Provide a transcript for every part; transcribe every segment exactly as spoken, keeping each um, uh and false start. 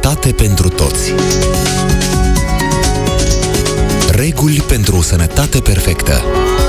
Sănătate pentru toți. Reguli pentru o sănătate perfectă.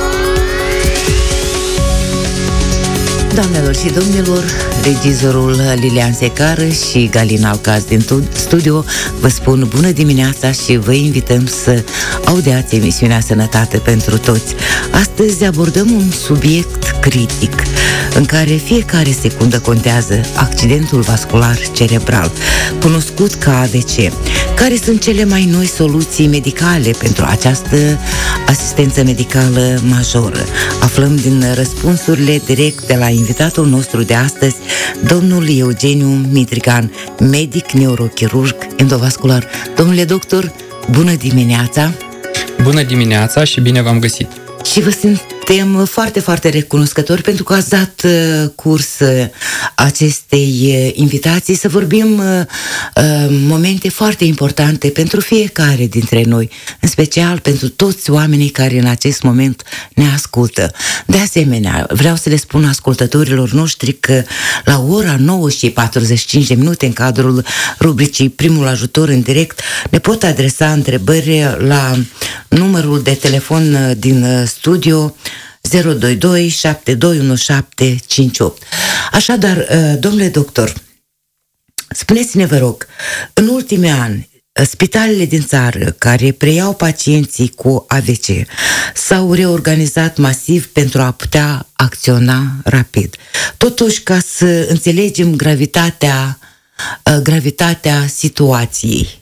Doamnelor și domnilor, regizorul Lilian Secară și Galina Alcaz din studio vă spun bună dimineața și vă invităm să audiați emisiunea Sănătate pentru toți. Astăzi abordăm un subiect critic în care fiecare secundă contează: accidentul vascular cerebral, cunoscut ca A V C. Care sunt cele mai noi soluții medicale pentru această asistență medicală majoră? Aflăm din răspunsurile direct de la invitatul nostru de astăzi, domnul Eugeniu Mitrigan, medic neurochirurg endovascular. Domnule doctor, bună dimineața! Bună dimineața și bine v-am găsit! Și vă suntem foarte, foarte recunoscători pentru că ați dat uh, curs uh, acestei uh, invitații să vorbim uh, uh, momente foarte importante pentru fiecare dintre noi, în special pentru toți oamenii care în acest moment ne ascultă. De asemenea, vreau să le spun ascultătorilor noștri că la ora nouă și patruzeci și cinci de minute, în cadrul rubricii Primul Ajutor în direct, ne pot adresa întrebări la numărul de telefon din studio zero doi doi șapte doi unu șapte cinci opt. Așadar, domnule doctor, spuneți-ne, vă rog, în ultimii ani, spitalele din țară care preiau pacienții cu A V C s-au reorganizat masiv pentru a putea acționa rapid. Totuși, ca să înțelegem gravitatea, gravitatea situației,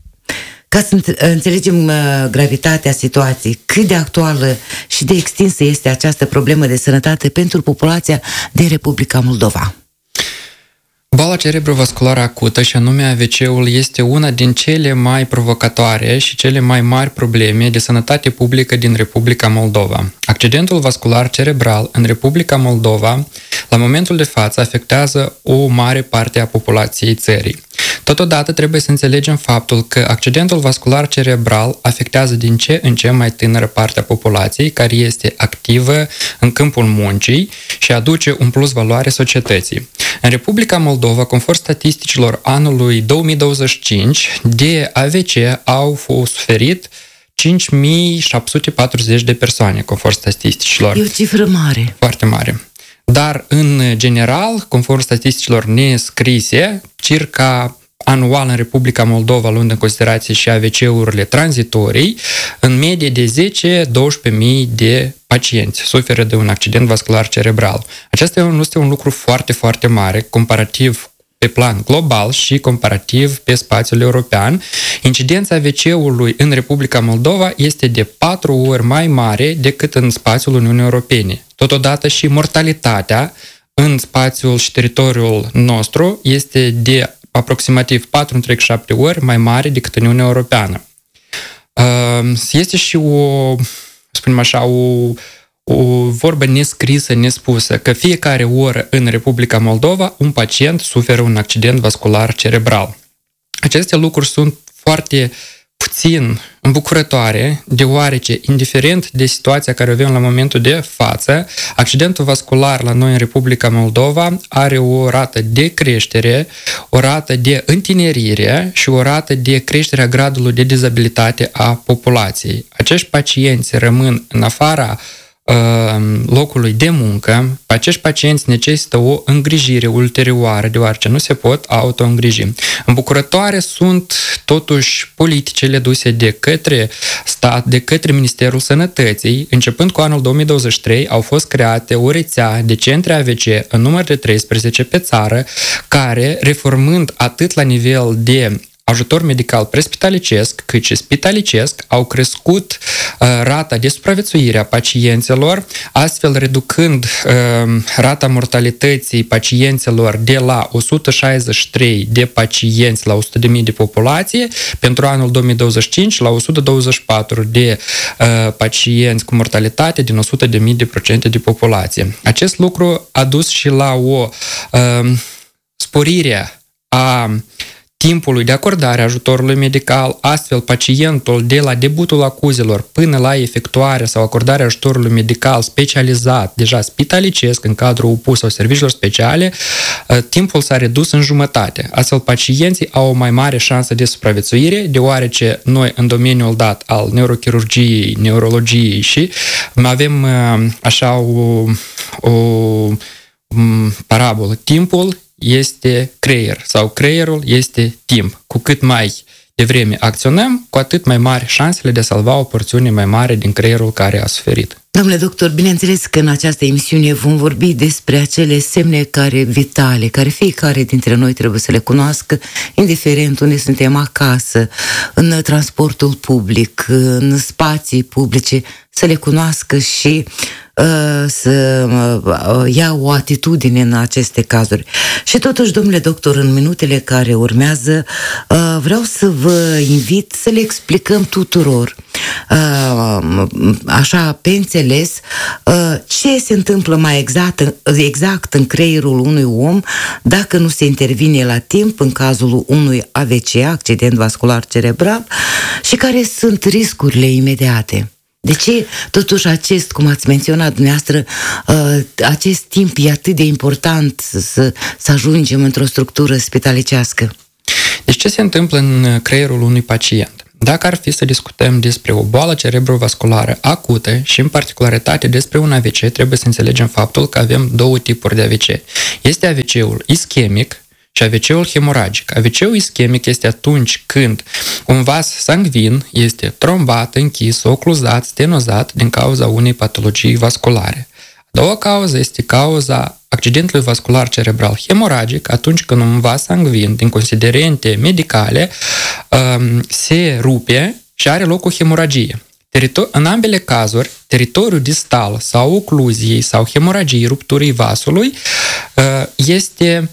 Ca să înțelegem uh, gravitatea situației, cât de actuală și de extinsă este această problemă de sănătate pentru populația din Republica Moldova. Boala cerebrovasculară acută, și anume A V C-ul, este una din cele mai provocatoare și cele mai mari probleme de sănătate publică din Republica Moldova. Accidentul vascular cerebral în Republica Moldova, la momentul de față, afectează o mare parte a populației țării. Totodată trebuie să înțelegem faptul că accidentul vascular cerebral afectează din ce în ce mai tânără parte a populației, care este activă în câmpul muncii și aduce un plus valoare societății. În Republica Moldova, conform statisticilor anului două mii douăzeci și cinci, de A V C au suferit cinci mii șapte sute patruzeci de persoane, conform statisticilor. E o cifră mare. Foarte mare. Dar, în general, conform statisticilor nescrise, circa anual în Republica Moldova, luând în considerație și A V C-urile tranzitorii, în medie de zece - douăsprezece mii de pacienți suferă de un accident vascular cerebral. Acesta este un lucru foarte, foarte mare, comparativ pe plan global și comparativ pe spațiul european. Incidența A V C-ului în Republica Moldova este de patru ori mai mare decât în spațiul Uniunii Europene. Totodată și mortalitatea în spațiul și teritoriul nostru este de aproximativ patru virgulă șapte ori mai mare decât în Uniunea Europeană. Este și o, spunem așa, o, o vorbă nescrisă, nespusă, că fiecare oră în Republica Moldova un pacient suferă un accident vascular cerebral. Aceste lucruri sunt foarte puțin îmbucurătoare, deoarece, indiferent de situația care o avem la momentul de față, accidentul vascular la noi în Republica Moldova are o rată de creștere, o rată de întinerire și o rată de creștere a gradului de dizabilitate a populației. Acești pacienți rămân în afara locului de muncă. Acești pacienți necesită o îngrijire ulterioară, deoarece nu se pot auto-îngriji. Îmbucurătoare sunt totuși politicile duse de către stat, de către Ministerul Sănătății. Începând cu anul două mii douăzeci și trei, au fost create o rețea de centre A V C în număr de treisprezece pe țară, care, reformând atât la nivel de ajutor medical prespitalicesc cât și spitalicesc, au crescut uh, rata de supraviețuire a pacienților, astfel reducând uh, rata mortalității pacienților de la o sută șaizeci și trei de pacienți la o sută de mii de populație pentru anul două mii douăzeci și cinci la o sută douăzeci și patru de uh, pacienți cu mortalitate din o sută de mii de procente de populație. Acest lucru a dus și la o uh, sporire a timpului de acordare a ajutorului medical, astfel pacientul de la debutul acuzelor până la efectuarea sau acordarea ajutorului medical specializat, deja spitalicesc în cadrul U P U sau serviciilor speciale, timpul s-a redus în jumătate. Astfel pacienții au o mai mare șansă de supraviețuire, deoarece noi în domeniul dat al neurochirurgiei, neurologiei și avem așa o, o parabolă. Timpul este creier sau creierul este timp. Cu cât mai devreme acționăm, cu atât mai mari șansele de a salva o porțiune mai mare din creierul care a suferit. Domnule doctor, bineînțeles că în această emisiune vom vorbi despre acele semne care vitale, care fiecare dintre noi trebuie să le cunoască, indiferent unde suntem acasă, în transportul public, în spații publice, să le cunoască și uh, să uh, ia o atitudine în aceste cazuri. Și totuși, domnule doctor, în minutele care urmează, uh, vreau să vă invit să le explicăm tuturor, uh, așa pe înțeles, uh, ce se întâmplă mai exact, exact în creierul unui om dacă nu se intervine la timp în cazul unui A V C, accident vascular cerebral, și care sunt riscurile imediate. De ce, totuși, acest, cum ați menționat dumneavoastră, acest timp e atât de important să, să ajungem într-o structură spitalicească? Deci ce se întâmplă în creierul unui pacient? Dacă ar fi să discutăm despre o boală cerebrovasculară acută și în particularitate despre un A V C, trebuie să înțelegem faptul că avem două tipuri de A V C. Este A V C-ul ischemic și A V C-ul hemoragic. A V C-ul ischemic este atunci când un vas sanguin este trombat, închis, ocluzat, stenozat din cauza unei patologii vasculare. A doua cauză este cauza accidentului vascular cerebral hemoragic, atunci când un vas sanguin, din considerente medicale, se rupe și are loc o hemoragie. În ambele cazuri, teritoriul distal sau ocluziei sau hemoragiei, rupturii vasului, este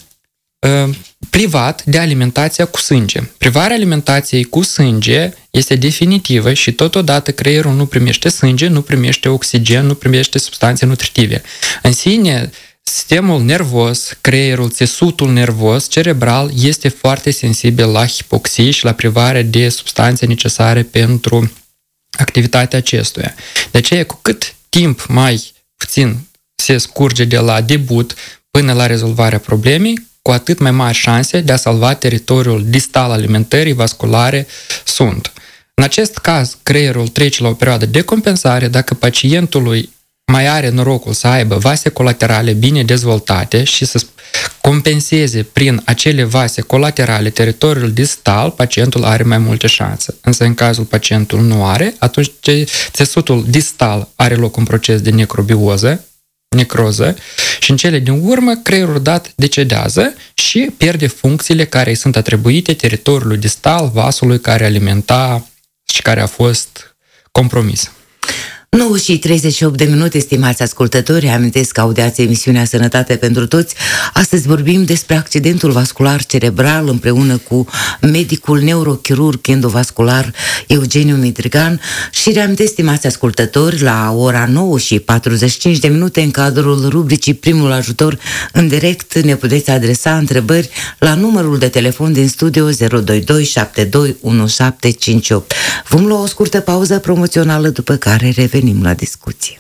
privat de alimentația cu sânge. Privarea alimentației cu sânge este definitivă și totodată creierul nu primește sânge, nu primește oxigen, nu primește substanțe nutritive. În sine, sistemul nervos, creierul, țesutul nervos cerebral este foarte sensibil la hipoxie și la privarea de substanțe necesare pentru activitatea acestuia. De aceea, cu cât timp mai puțin se scurge de la debut până la rezolvarea problemei, cu atât mai mari șanse de a salva teritoriul distal alimentării vasculare sunt. În acest caz, creierul trece la o perioadă de compensare dacă pacientului mai are norocul să aibă vase colaterale bine dezvoltate și să compenseze prin acele vase colaterale teritoriul distal, pacientul are mai multe șanse. Însă în cazul pacientul nu are, atunci țesutul distal are loc un proces de necrobioză, necroză și în cele din urmă creierul dat decedează și pierde funcțiile care îi sunt atribuite teritoriului distal, vasului care alimenta și care a fost compromis. nouă și treizeci și opt de minute, stimați ascultători, amintesc că audiați emisiunea Sănătate pentru Toți. Astăzi vorbim despre accidentul vascular cerebral împreună cu medicul neurochirurg endovascular Eugeniu Midrigan și reamintesc, stimați ascultători, la ora nouă și patruzeci și cinci de minute, în cadrul rubricii Primul Ajutor în direct, ne puteți adresa întrebări la numărul de telefon din studio zero doi doi șapte doi unu șapte cinci opt. Vom lua o scurtă pauză promoțională, după care revenim la discuție.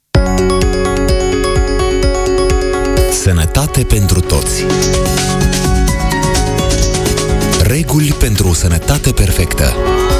Sănătate pentru toți. Reguli pentru o sănătate perfectă.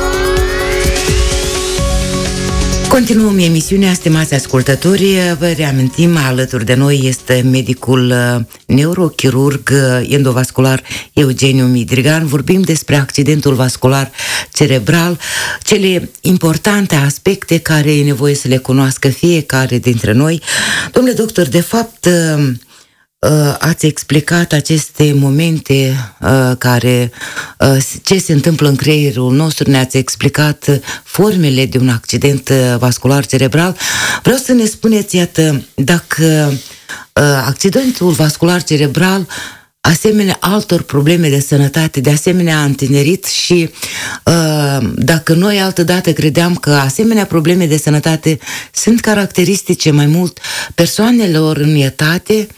Continuăm emisiunea, stimați ascultători. Vă reamintim, alături de noi este medicul neurochirurg endovascular Eugeniu Midrigan. Vorbim despre accidentul vascular cerebral, cele importante aspecte care e nevoie să le cunoască fiecare dintre noi. Domnule doctor, de fapt, ați explicat aceste momente uh, care, uh, ce se întâmplă în creierul nostru, ne-ați explicat formele de un accident vascular cerebral. Vreau să ne spuneți, iată, dacă uh, accidentul vascular cerebral, asemenea altor probleme de sănătate, de asemenea a întinerit și uh, dacă noi altădată credeam că asemenea probleme de sănătate sunt caracteristice mai mult persoanelor în etate,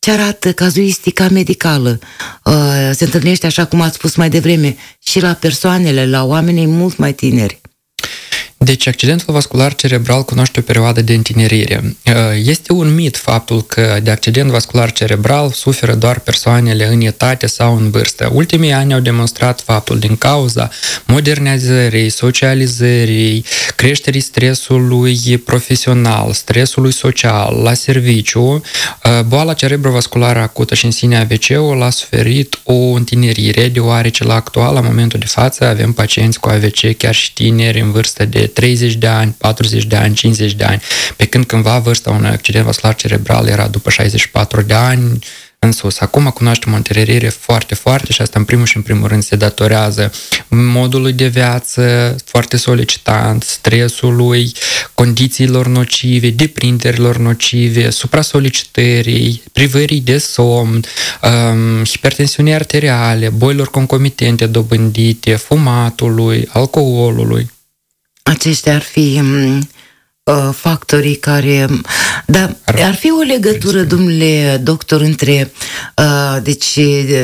ce arată cazuistica medicală. Se întâlnește, așa cum ați spus mai devreme, și la persoanele, la oamenii mult mai tineri. Deci, accidentul vascular cerebral cunoaște o perioadă de întinerire. Este un mit faptul că de accident vascular cerebral suferă doar persoanele în etate sau în vârstă. Ultimii ani au demonstrat faptul din cauza modernizării, socializării, creșterii stresului profesional, stresului social, la serviciu, boala cerebrovasculară acută și în sine A V C-ul a suferit o întinerire, deoarece la actual, la momentul de față, avem pacienți cu A V C chiar și tineri în vârstă de treizeci de ani, patruzeci de ani, cincizeci de ani, pe când cândva vârsta unui accident vascular cerebral era după șaizeci și patru de ani în sus. Acum cunoaștem o întinerire foarte, foarte și asta în primul și în primul rând se datorează modului de viață foarte solicitant, stresului, condițiilor nocive, deprinderilor nocive, supra-solicitării, privării de somn, um, hipertensiunii arteriale, bolilor concomitente dobândite, fumatului, alcoolului. Aceștia ar fi uh, factorii care... Dar ar, ar fi o legătură, domnule doctor, între uh, deci,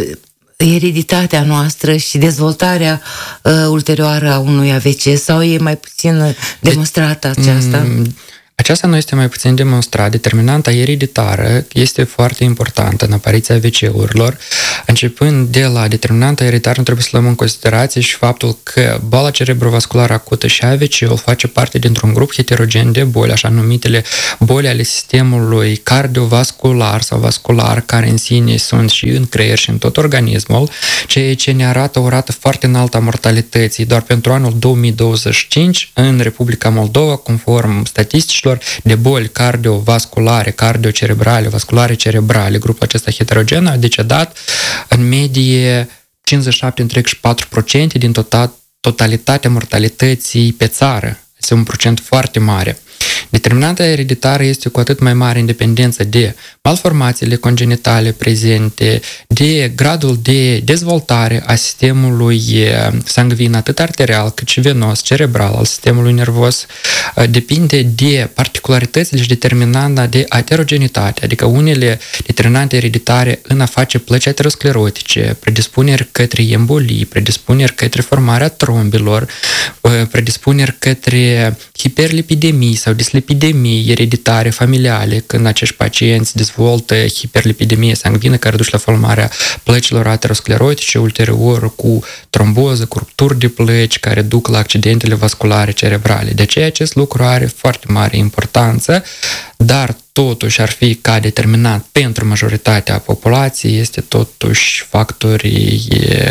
ereditatea noastră și dezvoltarea uh, ulterioară a unui A V C, sau e mai puțin demonstrată aceasta? Aceasta nu este mai puțin demonstrat. Determinanta ereditară este foarte importantă în apariția A V C-urilor. Începând de la determinanta ereditară, nu trebuie să luăm în considerație și faptul că boala cerebrovasculară acută și A V C-ul face parte dintr-un grup heterogen de boli, așa numitele boli ale sistemului cardiovascular sau vascular, care în sine sunt și în creier și în tot organismul, ceea ce ne arată o rată foarte înaltă a mortalității. Doar pentru anul două mii douăzeci și cinci, în Republica Moldova, conform statisticilor, de boli cardiovasculare, cardiocerebrale, vasculare cerebrale, grupul acesta heterogen a decedat în medie cincizeci și șapte virgulă treizeci și patru la sută din total, totalitatea mortalității pe țară. Este un procent foarte mare. Determinanta ereditară este cu atât mai mare în dependență de malformațiile congenitale prezente, de gradul de dezvoltare a sistemului sanguin, atât arterial cât și venos, cerebral, al sistemului nervos, depinde de particularitățile și determinanta de aterogenitate, adică unele determinante ereditare în a face plăci aterosclerotice, predispuneri către embolii, predispuneri către formarea trombilor, predispuneri către hiperlipidemii sau dislipidemii ereditare familiale, când acești pacienți dezvoltă hiperlipidemie sanguină care duce la formarea plăcilor aterosclerotice, ulterior cu tromboză, cu rupturi de plăci care duc la accidentele vasculare cerebrale. De aceea acest lucru are foarte mare importanță, dar totuși ar fi ca determinant pentru majoritatea populației, este totuși factorii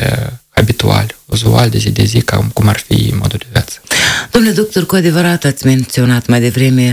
habituali, uzual de zi de zi, cum ar fi modul de viață. Domnule doctor, cu adevărat ați menționat mai devreme,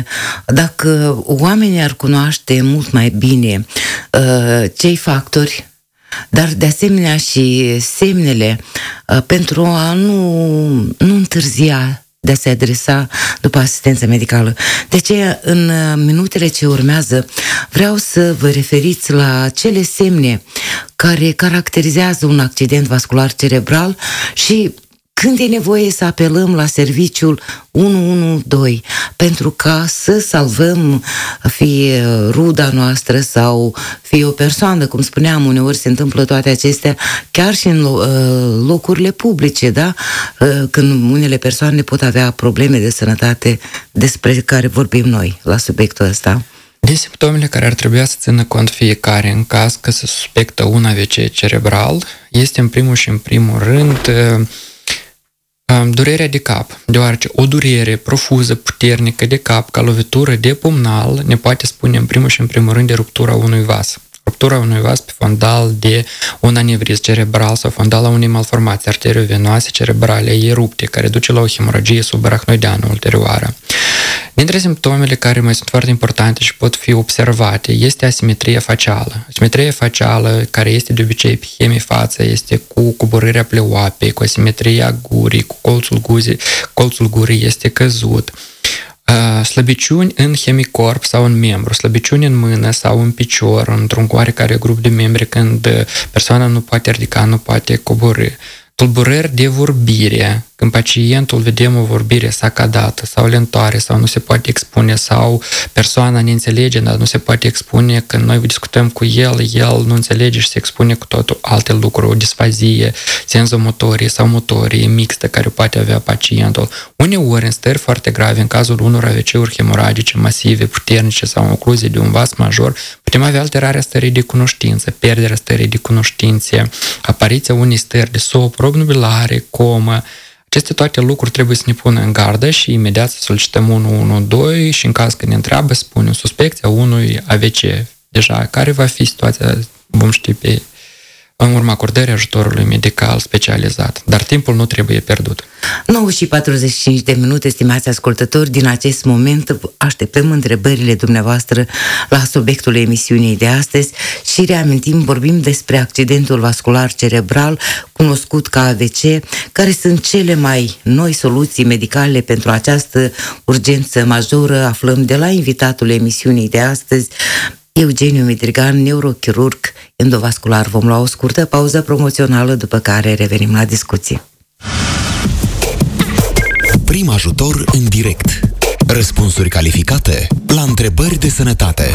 dacă oamenii ar cunoaște mult mai bine uh, cei factori, dar de asemenea și semnele, uh, pentru a nu, nu întârzia de a se adresa după asistență medicală. De aceea, în minutele ce urmează, vreau să vă referiți la cele semne care caracterizează un accident vascular cerebral și când e nevoie să apelăm la serviciul unu unu doi pentru ca să salvăm fie ruda noastră sau fie o persoană, cum spuneam, uneori se întâmplă toate acestea chiar și în locurile publice, da? Când unele persoane pot avea probleme de sănătate despre care vorbim noi la subiectul ăsta. Din simptomele care ar trebui să țină cont fiecare în caz că se suspectă un A V C cerebral, este în primul și în primul rând durerea de cap, deoarece o durere profuză, puternică de cap, ca lovitură de pumnal, ne poate spune în primul și în primul rând de ruptura unui vas. Ruptura unui vas pe fondal de un anevrism cerebral sau fondal a unei malformații arteriovenoase cerebrale erupte, care duce la o hemoragie subarachnoideană ulterioară. Dintre simptomele care mai sunt foarte importante și pot fi observate este asimetria facială. Asimetria facială, care este de obicei pe hemifață, este cu coborârea pleoapei, cu asimetria gurii, cu colțul gurii, colțul gurii este căzut. Uh, slăbiciuni în hemicorp sau în membru, slăbiciuni în mână sau în picior, într-un oarecare grup de membri când persoana nu poate ridica, nu poate coborî. Tulburări de vorbire, când pacientul vedem o vorbire sacadată sau lentoare sau nu se poate expune sau persoana ne înțelege, dar nu se poate expune, când noi discutăm cu el, el nu înțelege și se expune cu totul alte lucruri, o disfazie senzomotorie sau motorie mixtă care o poate avea pacientul. Uneori, în stări foarte grave, în cazul unor A V C-uri hemoragice masive, puternice sau ocluzie de un vas major, putem avea alterarea stării de cunoștință, pierderea stării de cunoștințe, apariția unei stări de somnobulare, comă. Aceste toate lucruri trebuie să ne pună în gardă și imediat să solicităm unu unu doi și în caz că ne întreabă, spunem suspecția unui A V C. Deja, care va fi situația, vom ști pe în urma acordării ajutorului medical specializat. Dar timpul nu trebuie pierdut. nouă și patruzeci și cinci de minute, stimați ascultători, din acest moment așteptăm întrebările dumneavoastră la subiectul emisiunii de astăzi și reamintim, vorbim despre accidentul vascular cerebral, cunoscut ca A V C, care sunt cele mai noi soluții medicale pentru această urgență majoră. Aflăm de la invitatul emisiunii de astăzi, Eugeniu Midrigan, neurochirurg endovascular. Vom lua o scurtă pauză promoțională, după care revenim la discuții. Prim ajutor în direct. Răspunsuri calificate la întrebări de sănătate.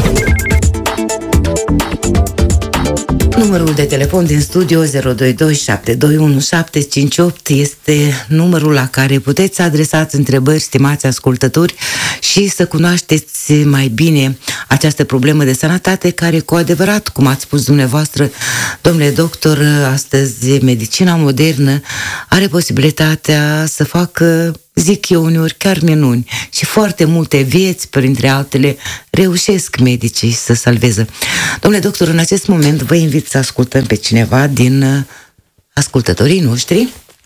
Numărul de telefon din studio zero doi doi șapte doi unu șapte cinci opt este numărul la care puteți să adresați întrebări, stimați ascultători, și să cunoașteți mai bine această problemă de sănătate care, cu adevărat, cum ați spus dumneavoastră, domnule doctor, astăzi medicina modernă are posibilitatea să facă, zic eu uneori, chiar minuni și foarte multe vieți, printre altele, reușesc medicii să salveze. Domnule doctor, în acest moment vă invit să ascultăm pe cineva din ascultătorii noștri.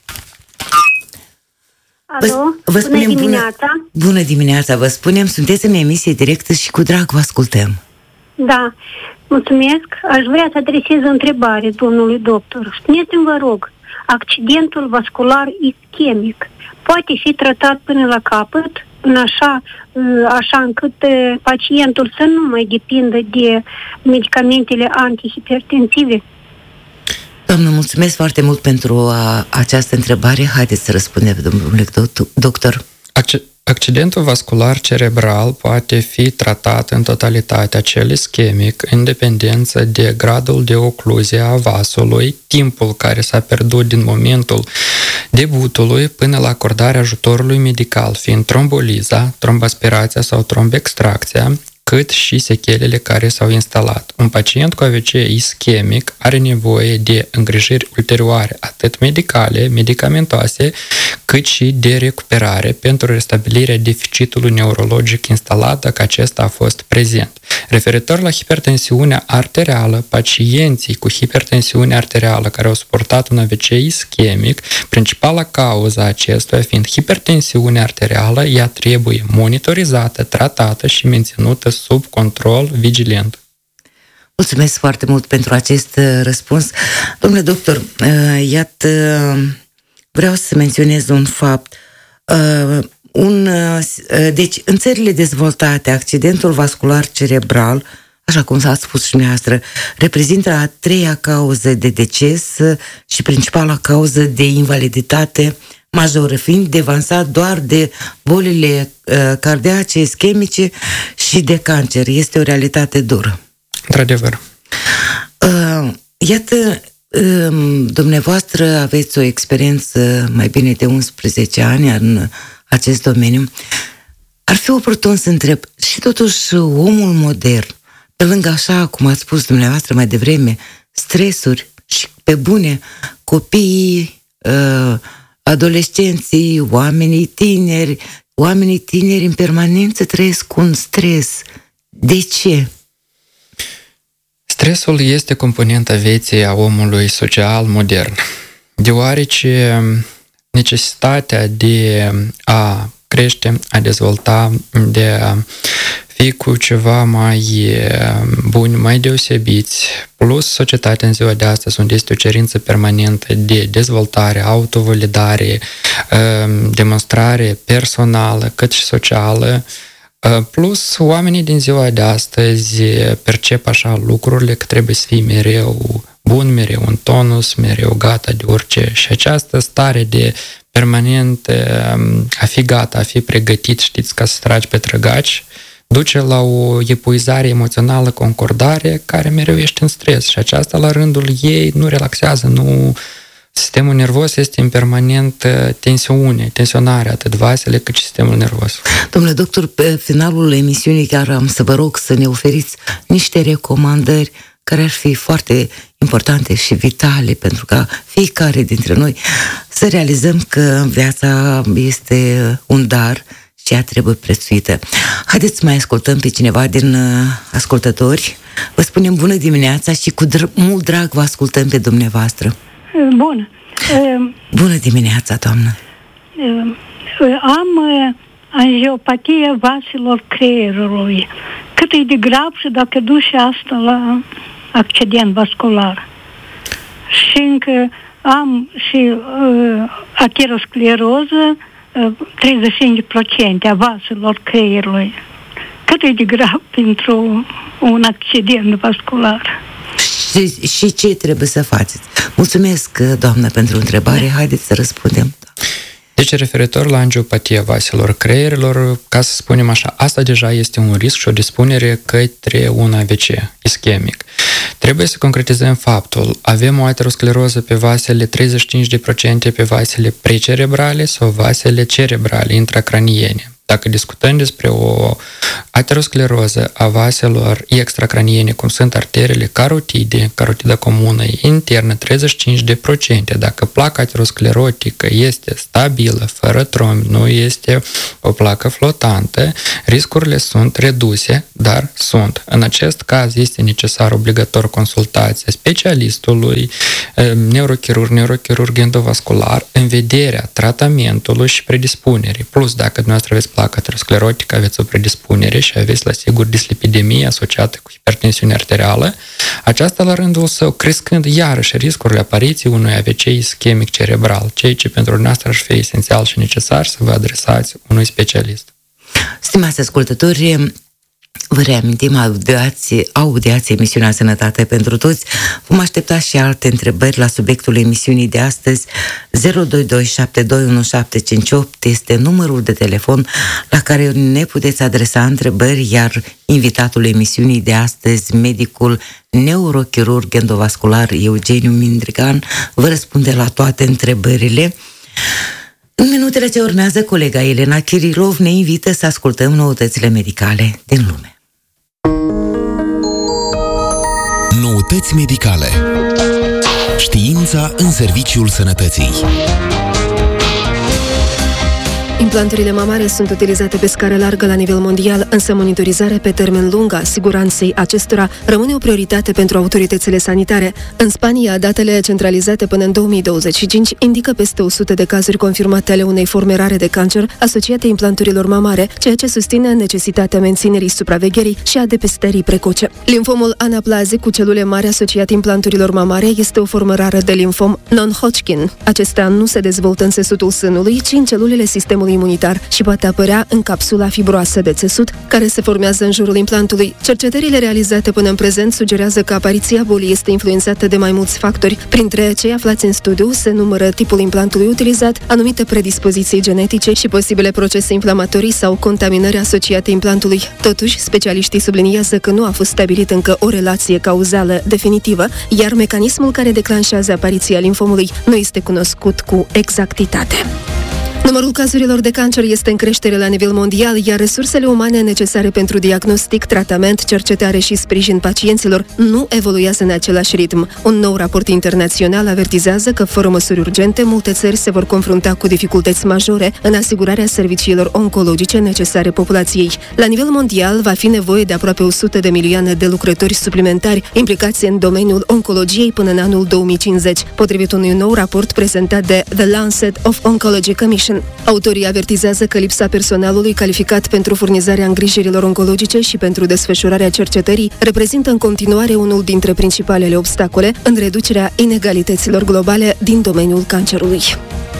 Alo, vă, vă spunem bună dimineața. Bună, bună dimineața, vă spunem, sunteți în emisie directă și cu drag vă ascultăm. Da, mulțumesc. Aș vrea să adresez o întrebare domnului doctor. Spuneți-mi, vă rog, accidentul vascular ischemic poate fi tratat până la capăt, în așa, așa încât pacientul să nu mai depindă de medicamentele antihipertensive? Doamnă, mulțumesc foarte mult pentru a, această întrebare. Haideți să răspundem, domnule doctor. Accidentul vascular cerebral poate fi tratat în totalitatea cel ischemic, în dependență de gradul de ocluzie a vasului, timpul care s-a pierdut din momentul debutului până la acordarea ajutorului medical, fiind tromboliza, trombaspirația sau trombextracția, cât și sechelele care s-au instalat. Un pacient cu A V C ischemic are nevoie de îngrijiri ulterioare, atât medicale, medicamentoase, cât și de recuperare pentru restabilirea deficitului neurologic instalat dacă acesta a fost prezent. Referitor la hipertensiunea arterială, pacienții cu hipertensiune arterială care au suportat un A V C ischemic, principala cauza acestuia fiind hipertensiunea arterială, ea trebuie monitorizată, tratată și menținută sub control vigilent. Mulțumesc foarte mult pentru acest răspuns. Domnule doctor, iată, vreau să menționez un fapt. Un, deci, în țările dezvoltate, accidentul vascular cerebral, așa cum s-a spus și dumneavoastră, reprezintă a treia cauză de deces și principala cauză de invaliditate majoră, fiind devansat doar de bolile uh, cardiace, ischemice și de cancer. Este o realitate dură. Într-adevăr. Uh, iată, uh, dumneavoastră aveți o experiență mai bine de unsprezece ani în acest domeniu. Ar fi oportun să întreb, și totuși omul modern, pe lângă, așa cum ați spus dumneavoastră mai devreme, stresuri și pe bune, copiii, uh, adolescenții, oamenii tineri, oamenii tineri în permanență trăiesc un stres. De ce? Stresul este componenta vieții a omului social modern, deoarece necesitatea de a crește, a dezvolta, de a fi cu ceva mai buni, mai deosebiți, plus societatea în ziua de astăzi, unde este o cerință permanentă de dezvoltare, autovalidare, demonstrare personală, cât și socială, plus oamenii din ziua de astăzi percep așa lucrurile că trebuie să fie mereu bun, mereu în tonus, mereu gata de orice. Și această stare de permanent a fi gata, a fi pregătit, știți, ca să tragi pe trăgaci, duce la o epuizare emoțională, concordare, care mereu ești în stres și aceasta la rândul ei nu relaxează, nu... Sistemul nervos este în permanent tensiune, tensionare, atât vasele cât și sistemul nervos. Domnule doctor, pe finalul emisiunii chiar am să vă rog să ne oferiți niște recomandări care ar fi foarte importante și vitale pentru ca fiecare dintre noi să realizăm că viața este un dar și ea trebuie prețuită. Haideți să mai ascultăm pe cineva din ascultători. Vă spunem bună dimineața și cu dr- mult drag vă ascultăm pe dumneavoastră. Bună! Bună dimineața, doamnă! Am angiopatie vaselor creierului. Cât e de grav și dacă duce asta la accident vascular. Și încă am și uh, ateroscleroză, uh, treizeci și cinci la sută a vaselor creierului. Cât e de grav pentru un accident vascular? Și, și ce trebuie să faceți? Mulțumesc, doamnă, pentru întrebare. Haideți să răspundem. Deci, referitor la angiopatia vaselor creierilor, ca să spunem așa, asta deja este un risc și o dispunere către un A V C ischemic. Trebuie să concretizăm faptul, avem o ateroscleroză pe vasele treizeci și cinci la sută pe vasele precerebrale sau vasele cerebrale, intracraniene. Dacă discutăm despre o ateroscleroză a vaselor extracraniene, cum sunt arterele carotide, carotida comună internă treizeci și cinci la sută, dacă placa aterosclerotică este stabilă, fără trombi, nu este o placă flotantă, riscurile sunt reduse, dar sunt. În acest caz este necesar obligator consultația specialistului, neurochirurg, neurochirurg endovascular, în vederea tratamentului și predispunerii. Plus, dacă dumneavoastră aveți placa aterosclerotică, aveți o predispunere și aveți la sigur dislipidemie asociată cu hipertensiune arterială, aceasta la rândul său crescând iarăși riscurile apariției unui A V C ischemic cerebral, ceea ce pentru dumneavoastră ar fi esențial și necesar să vă adresați unui specialist. Stimați ascultători, vă reamintim, audiați, audiați emisiunea Sănătate pentru Toți. Vom aștepta și alte întrebări la subiectul emisiunii de astăzi. zero doi doi șapte doi unu șapte cinci opt este numărul de telefon la care ne puteți adresa întrebări, iar invitatul emisiunii de astăzi, medicul neurochirurg endovascular Eugeniu Mindrigan, vă răspunde la toate întrebările. În minutele ce urmează, colega Elena Chirilov ne invită să ascultăm noutățile medicale din lume. Noutăți medicale. Știința în serviciul sănătății. Implanturile mamare sunt utilizate pe scară largă la nivel mondial, însă monitorizarea pe termen lung a siguranței acestora rămâne o prioritate pentru autoritățile sanitare. În Spania, datele centralizate până în două mii douăzeci și cinci indică peste o sută de cazuri confirmate ale unei forme rare de cancer asociate implanturilor mamare, ceea ce susține necesitatea menținerii supravegherii și a depistării precoce. Limfomul anaplazic cu celule mari asociat implanturilor mamare este o formă rară de limfom non-Hodgkin. Acesta nu se dezvoltă în țesutul sânului, ci în celulele sistemului imunitar și poate apărea în capsula fibroasă de țesut, care se formează în jurul implantului. Cercetările realizate până în prezent sugerează că apariția bolii este influențată de mai mulți factori. Printre cei aflați în studiu se numără tipul implantului utilizat, anumite predispoziții genetice și posibile procese inflamatorii sau contaminări asociate implantului. Totuși, specialiștii subliniază că nu a fost stabilit încă o relație cauzală definitivă, iar mecanismul care declanșează apariția limfomului nu este cunoscut cu exactitate. Numărul cazurilor de cancer este în creștere la nivel mondial, iar resursele umane necesare pentru diagnostic, tratament, cercetare și sprijin pacienților nu evoluează în același ritm. Un nou raport internațional avertizează că, fără măsuri urgente, multe țări se vor confrunta cu dificultăți majore în asigurarea serviciilor oncologice necesare populației. La nivel mondial, va fi nevoie de aproape o sută de milioane de lucrători suplimentari implicați în domeniul oncologiei până în anul două mii cincizeci, potrivit unui nou raport prezentat de The Lancet of Oncology Commission. Autorii avertizează că lipsa personalului calificat pentru furnizarea îngrijirilor oncologice și pentru desfășurarea cercetării reprezintă în continuare unul dintre principalele obstacole în reducerea inegalităților globale din domeniul cancerului.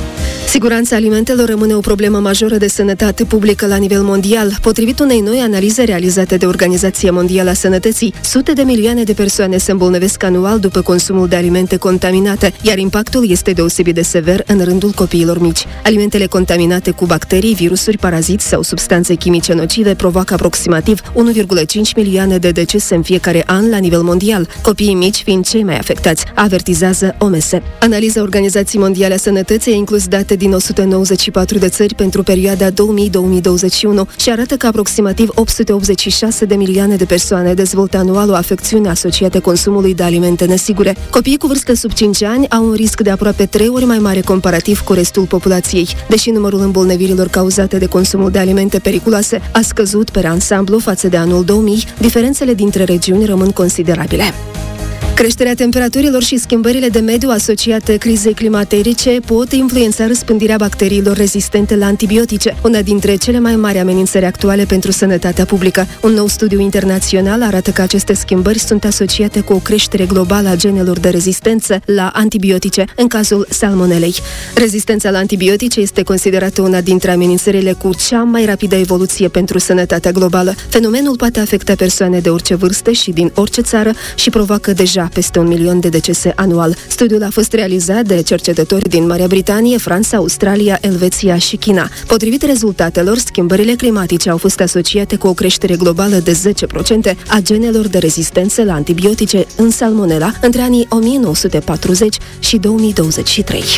Siguranța alimentelor rămâne o problemă majoră de sănătate publică la nivel mondial. Potrivit unei noi analize realizate de Organizația Mondială a Sănătății, sute de milioane de persoane se îmbolnăvesc anual după consumul de alimente contaminate, iar impactul este deosebit de sever în rândul copiilor mici. Alimentele contaminate cu bacterii, virusuri, paraziți sau substanțe chimice nocive provoacă aproximativ unu virgulă cinci milioane de decese în fiecare an la nivel mondial, copiii mici fiind cei mai afectați, avertizează O M S. Analiza Organizației Mondiale a Sănătății a inclus date din o sută nouăzeci și patru de țări pentru perioada două mii - două mii douăzeci și unu și arată că aproximativ opt sute optzeci și șase de milioane de persoane dezvoltă anual o afecțiune asociată consumului de alimente nesigure. Copiii cu vârstă sub cinci ani au un risc de aproape trei ori mai mare comparativ cu restul populației. Deși numărul îmbolnăvirilor cauzate de consumul de alimente periculoase a scăzut pe ansamblu față de anul două mii, diferențele dintre regiuni rămân considerabile. Creșterea temperaturilor și schimbările de mediu asociate crizei climaterice pot influența răspândirea bacteriilor rezistente la antibiotice, una dintre cele mai mari amenințări actuale pentru sănătatea publică. Un nou studiu internațional arată că aceste schimbări sunt asociate cu o creștere globală a genelor de rezistență la antibiotice, în cazul salmonelei. Rezistența la antibiotice este considerată una dintre amenințările cu cea mai rapidă evoluție pentru sănătatea globală. Fenomenul poate afecta persoane de orice vârstă și din orice țară și provoacă deja peste un milion de decese anual. Studiul a fost realizat de cercetători din Marea Britanie, Franța, Australia, Elveția și China. Potrivit rezultatelor, schimbările climatice au fost asociate cu o creștere globală de zece la sută a genelor de rezistență la antibiotice în salmonella între anii o mie nouă sute patruzeci și două mii douăzeci și trei.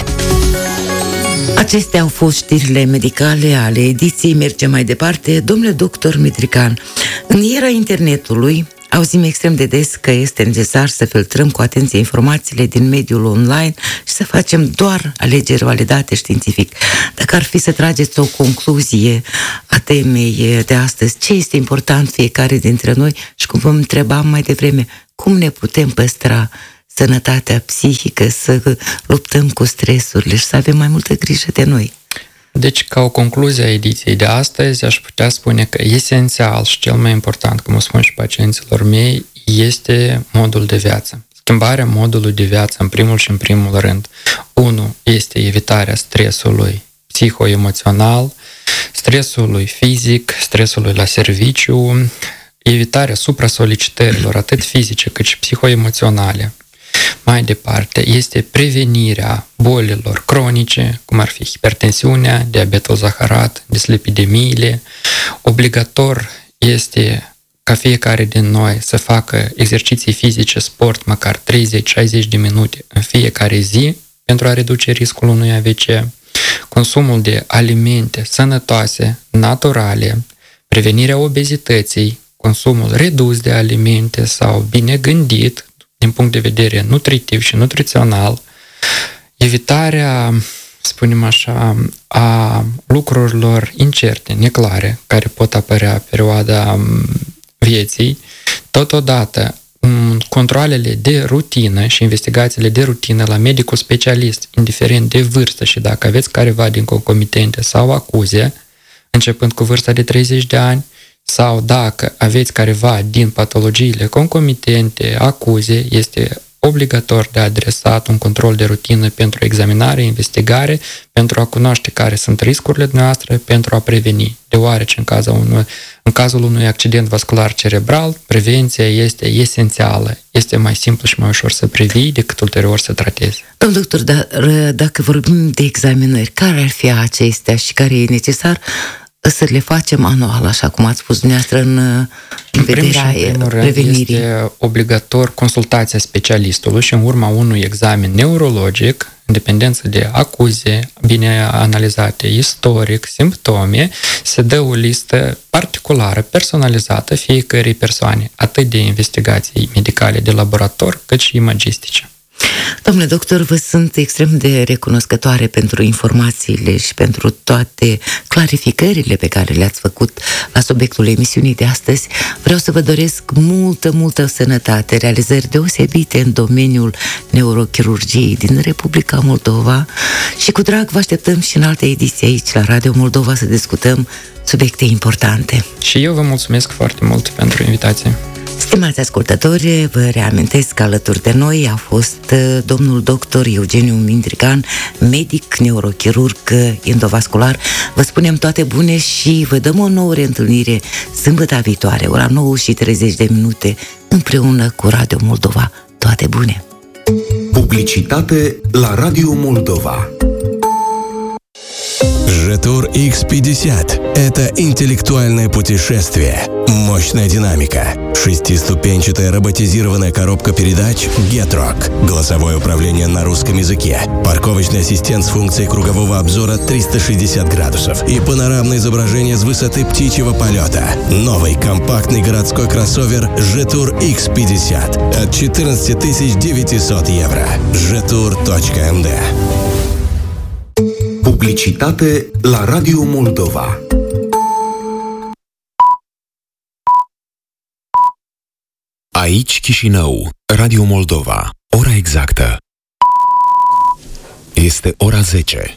Acestea au fost știrile medicale ale ediției. Mergem mai departe. Domnule doctor Mitrican, în era internetului auzim extrem de des că este necesar să filtrăm cu atenție informațiile din mediul online și să facem doar alegeri validate științific. Dacă ar fi să trageți o concluzie a temei de astăzi, ce este important fiecare dintre noi și cum vă întrebam mai devreme, cum ne putem păstra sănătatea psihică, să luptăm cu stresurile și să avem mai multă grijă de noi? Deci, ca o concluzie a ediției de astăzi, aș putea spune că esențial și cel mai important, cum o spun și pacienților mei, este modul de viață. Schimbarea modului de viață, în primul și în primul rând. Unu, este evitarea stresului psihoemoțional, stresului fizic, stresului la serviciu, evitarea supra-solicitărilor, atât fizice cât și psihoemoționale. Mai departe, este prevenirea bolilor cronice, cum ar fi hipertensiunea, diabetul zaharat, dislipidemiile. Obligator este ca fiecare din noi să facă exerciții fizice, sport, măcar treizeci șaizeci de minute în fiecare zi pentru a reduce riscul unui A V C. Consumul de alimente sănătoase, naturale, prevenirea obezității, consumul redus de alimente sau bine gândit din punct de vedere nutritiv și nutrițional, evitarea, spunem așa, a lucrurilor incerte, neclare, care pot apărea pe perioada vieții, totodată controalele de rutină și investigațiile de rutină la medicul specialist, indiferent de vârstă și dacă aveți careva din concomitente sau acuze, începând cu vârsta de treizeci de ani, sau dacă aveți careva din patologiile concomitente, acuze, este obligator de adresat un control de rutină pentru examinare, investigare, pentru a cunoaște care sunt riscurile noastre, pentru a preveni. Deoarece în cazul unui, în cazul unui accident vascular cerebral, prevenția este esențială. Este mai simplu și mai ușor să previi decât ulterior să tratezi. Domnul doctor, dar dacă vorbim de examinări, care ar fi acestea și care e necesar să le facem anual, așa cum ați spus dumneavoastră, în, în vederea prevenirii? Este obligator consultația specialistului și în urma unui examen neurologic, în dependență de acuze bine analizate, istoric, simptome, se dă o listă particulară, personalizată fiecărei persoane, atât de investigații medicale de laborator, cât și imagistice. Domnule doctor, vă sunt extrem de recunoscătoare pentru informațiile și pentru toate clarificările pe care le-ați făcut la subiectul emisiunii de astăzi. Vreau să vă doresc multă, multă sănătate, realizări deosebite în domeniul neurochirurgiei din Republica Moldova și cu drag vă așteptăm și în alte ediții aici la Radio Moldova să discutăm subiecte importante. Și eu vă mulțumesc foarte mult pentru invitație. Stimați ascultători, vă reamintesc că alături de noi a fost domnul doctor Eugeniu Mindrigan, medic, neurochirurg endovascular. Vă spunem toate bune și vă dăm o nouă reîntâlnire sâmbătă viitoare, ora nouă și treizeci de minute, împreună cu Radio Moldova. Toate bune! Publicitate la Radio Moldova. Жетур икс пятьдесят – это интеллектуальное путешествие, мощная динамика, шестиступенчатая роботизированная коробка передач Getrock, голосовое управление на русском языке, парковочный ассистент с функцией кругового обзора триста шестьдесят градусов и панорамное изображение с высоты птичьего полета. Новый компактный городской кроссовер Жетур икс пятьдесят от четырнадцать тысяч девятьсот евро. жетур точка эм дэ. Publicitate la Radio Moldova. Aici Chișinău, Radio Moldova. Ora exactă este ora zece.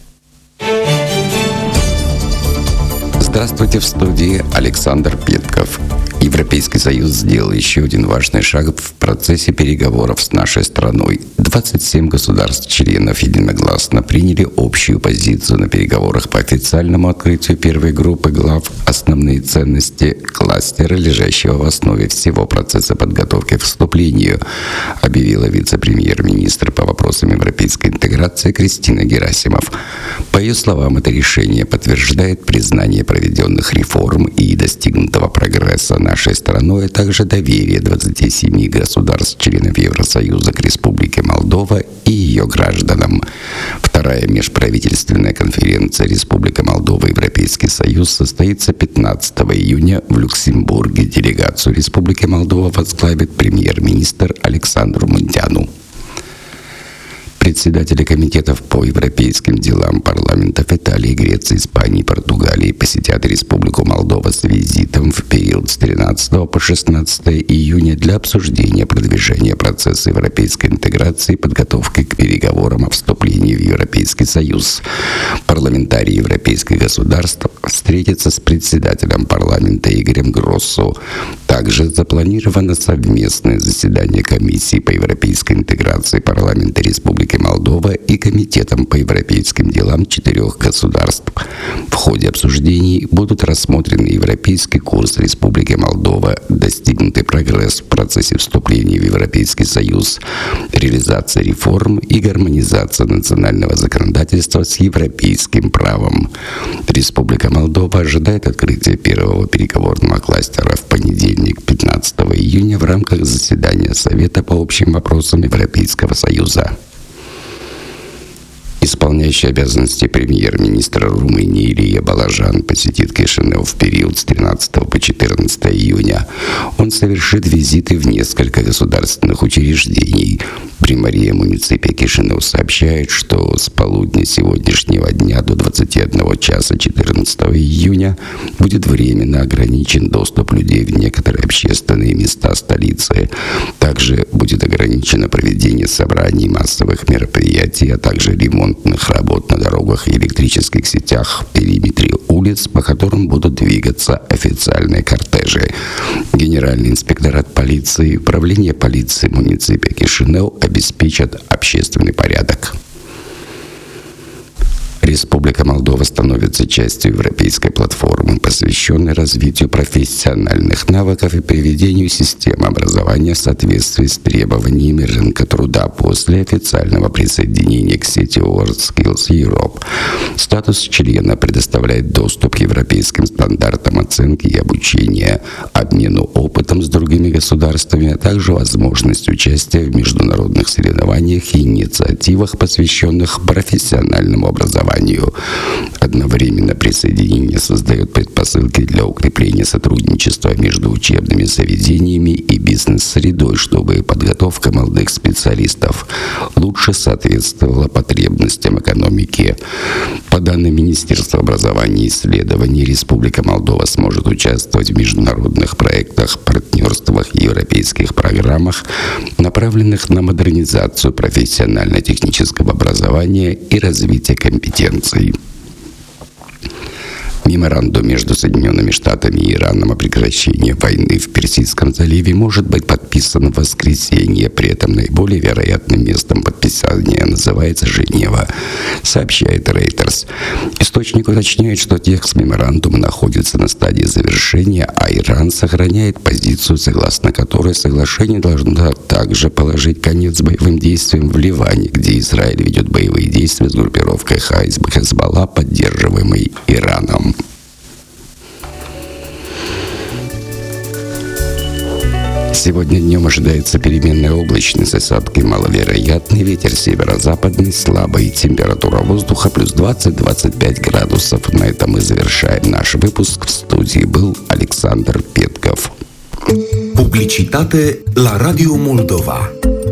Здравствуйте, в студии Александр Петков. Европейский Союз сделал еще один важный шаг в процессе переговоров с нашей страной. двадцать семь государств-членов единогласно приняли общую позицию на переговорах по официальному открытию первой группы глав «Основные ценности кластера, лежащего в основе всего процесса подготовки к вступлению», объявила вице-премьер-министр по вопросам европейской интеграции Кристина Герасимов. По ее словам, это решение подтверждает признание проведенных реформ и достигнутого прогресса нашей страной, а также доверие двадцати семи государств-членов Евросоюза к Республике Молдова и ее гражданам. Вторая межправительственная конференция Республика Молдова и Европейский Союз состоится пятнадцатого июня в Люксембурге. Делегацию Республики Молдова возглавит премьер-министр Александру Мунтяну. Председатели комитетов по европейским делам парламентов Италии, Греции, Испании, Португалии посетят Республику Молдова с визитом в период с тринадцатого по шестнадцатое июня для обсуждения продвижения процесса европейской интеграции и подготовки к переговорам о вступлении в Европейский Союз. Парламентарии европейских государств встретятся с председателем парламента Игорем Гроссу. Также запланировано совместное заседание комиссии по европейской интеграции парламента Республики Молдова и Комитетом по европейским делам четырех государств. В ходе обсуждений будут рассмотрены европейский курс Республики Молдова, достигнутый прогресс в процессе вступления в Европейский Союз, реализация реформ и гармонизация национального законодательства с европейским правом. Республика Молдова ожидает открытия первого переговорного кластера в понедельник, пятнадцатого июня, в рамках заседания Совета по общим вопросам Европейского Союза. Исполняющий обязанности премьер-министра Румынии Илья Балажан посетит Кишинев в период с тринадцатого по четырнадцатое июня. Он совершит визиты в несколько государственных учреждений. Примария муниципия Кишинев сообщает, что с полудня сегодняшнего дня до двадцати одного часа четырнадцатого июня будет временно ограничен доступ людей в некоторые общественные места столицы. Также будет ограничено проведение собраний, массовых мероприятий, а также ремонт работ на дорогах и электрических сетях в периметре улиц, по которым будут двигаться официальные кортежи. Генеральный инспекторат полиции и управление полиции муниципия Кишинев обеспечат общественный порядок. Республика Молдова становится частью европейской платформы, посвященной развитию профессиональных навыков и приведению системы образования в соответствии с требованиями рынка труда после официального присоединения к сети WorldSkills Europe. Статус члена предоставляет доступ к европейским стандартам оценки и обучения, обмену опытом с другими государствами, а также возможность участия в международных соревнованиях и инициативах, посвященных профессиональному образованию. Одновременно присоединение создает предпосылки для укрепления сотрудничества между учебными заведениями и бизнес-средой, чтобы подготовка молодых специалистов лучше соответствовала потребностям экономики. По данным Министерства образования и исследований, Республика Молдова сможет участвовать в международных проектах, партнерствах и европейских программах, направленных на модернизацию профессионально-технического образования и развитие компетенций. Меморандум между Соединенными Штатами и Ираном о прекращении войны в Персидском заливе может быть подписан в воскресенье. При этом наиболее вероятным местом подписания называется Женева, сообщает Reuters. Источник уточняет, что текст меморандума находится на стадии завершения, а Иран сохраняет позицию, согласно которой соглашение должно также положить конец боевым действиям в Ливане, где Израиль ведет боевые действия с группировкой Хезболла, поддерживаемой Ираном. Сегодня днем ожидается переменная облачность, осадки маловероятный, ветер северо-западный, слабый, температура воздуха плюс двадцать - двадцать пять градусов. На этом мы завершаем наш выпуск. В студии был Александр Петков. Publicitate la Radio Moldova.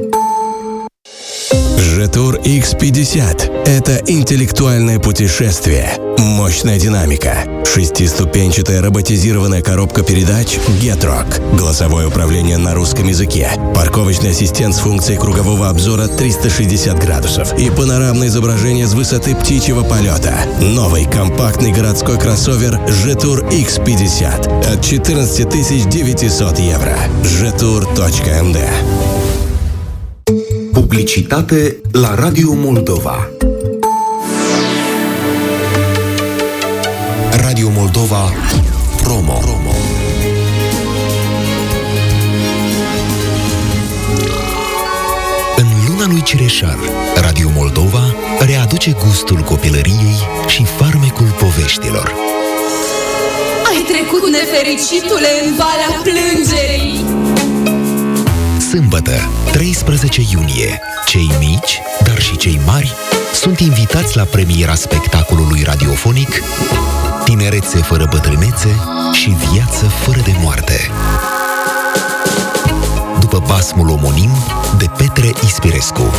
Жетур икс пятьдесят – это интеллектуальное путешествие, мощная динамика, шестиступенчатая роботизированная коробка передач Getrock, голосовое управление на русском языке, парковочный ассистент с функцией кругового обзора триста шестьдесят градусов и панорамное изображение с высоты птичьего полета. Новый компактный городской кроссовер Жетур икс пятьдесят от четырнадцать тысяч девятьсот евро. жетур точка эм дэ. Publicitate la Radio Moldova. Radio Moldova Promo. În luna lui Cireșar, Radio Moldova readuce gustul copilăriei și farmecul poveștilor. Ai trecut, nefericitule, în valea plângerii. Sâmbătă, treisprezece iunie, cei mici, dar și cei mari, sunt invitați la premiera spectacolului radiofonic Tinerețe fără bătrânețe și viață fără de moarte. După basmul omonim de Petre Ispirescu.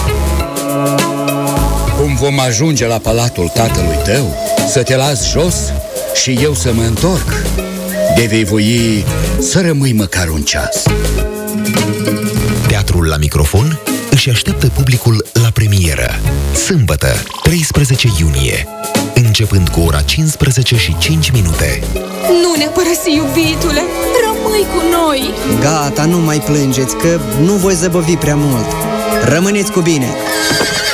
Cum vom ajunge la palatul tatălui tău, să te las jos și eu să mă întorc? De vei voi să rămâi măcar un ceas. Teatrul la microfon își așteaptă publicul la premieră. Sâmbătă, treisprezece iunie, începând cu ora cincisprezece și cinci minute. Nu ne părăsi, iubitule! Rămâi cu noi! Gata, nu mai plângeți, că nu voi zăbovi prea mult. Rămâneți cu bine!